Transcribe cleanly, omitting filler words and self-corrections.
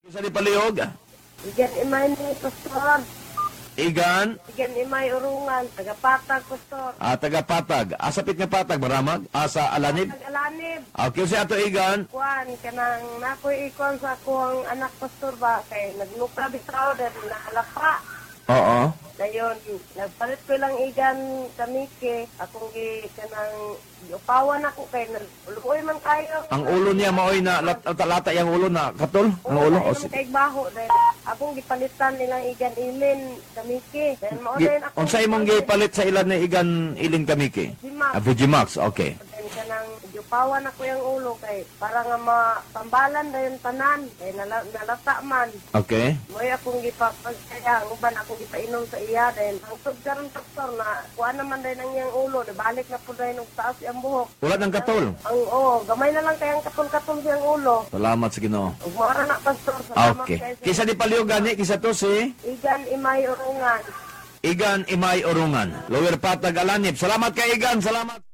Sa di palihog. Igan imay ni Pastor. Igan, Igan imay urungan. Tagapatag, Pastor. taga-patag. Asapit nga patag, maramag. Asa alanib. Nag-alanib. Okay, si ato Igan. Kuan, kanang nakoy ikon sa akong anak Pastor ba. Kay nagluka bitaw dahil nakalapa. Oo. Dayon, nagpalit ko lang igan kamike. Akong kanang upawan ako kay naguluoy man kayo. Ang ulo niya maoy na lata yung ulo na katol. Ang ulo. O, Kay baho dahil akong gipalitan nilang igan ilin kamike. Dahil mao din ako. Unsa imong gipalit sa ilan na Igan ilin kamiki? Dimax. Vigimax, okay. Dahil kanang upawan ako yung ulo kay para nga mapambalan dayon tanan. Kay nalata man. Okay. Mo'y akong gipapagkaya, ang uban akong gipainom sa iya dahil ang sugkaron Pastor na kuha naman dahil ang iyang ulo, nabalik na po dahil ng taas iyang buhok. Wala ng katol. Gamay na lang kayang katol-katol siyang ulo. Salamat sa Ginoo. Ug mara na Pastor, salamat Okay. kayo sa Kisa di palihog gani, kisa to si Igan Imay Urungan. Igan Imay Urungan. Lower Patag Alanib. Salamat kay Igan, salamat.